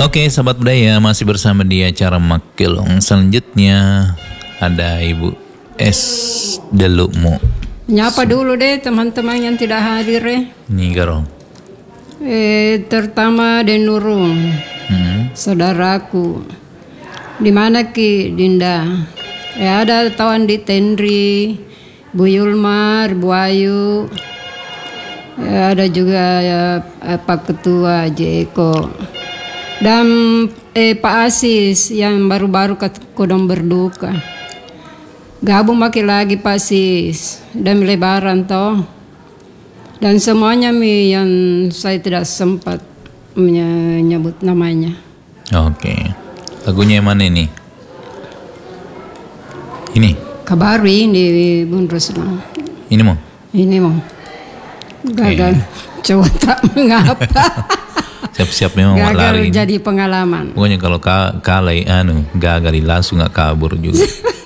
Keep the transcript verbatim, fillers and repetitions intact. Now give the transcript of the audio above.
Oke, sahabat budaya, masih bersama di acara Makelong. Selanjutnya ada Ibu S. Delumo. Nyapa dulu deh teman-teman yang tidak hadir ya. Ini Garo. Eh, terutama Denurung, hmm. saudaraku. Di mana Ki Dinda? Ya ada tawan di Tendri, Bu Yulmar, Bu Ayu. Ya, ada juga ya Pak Ketua Jeko. Dan eh, Pak Asis yang baru-baru kodong berduka. Gabung makin lagi Pak Asis. Dan lebaran toh. Dan semuanya mi yang saya tidak sempat menyebut namanya. Oke. Lagunya yang mana ini? Ini? Kabari ini Bun Ruslan. Ini mau? Ini mau. Gagal. Okay. Coba tak mengapa. Siap-siap memang gagal lari. Jadi pengalaman. Pokoknya kalau ka kalai anu gagal langsung nggak kabur juga.